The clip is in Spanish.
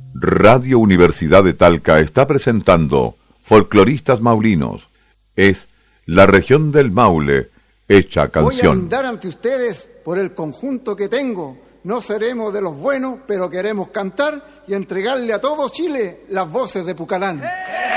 Radio Universidad de Talca está presentando Folcloristas Maulinos. Es la región del Maule hecha canción. Voy a brindar ante ustedes por el conjunto que tengo. No seremos de los buenos, pero queremos cantar y entregarle a todo Chile las voces de Pucalán.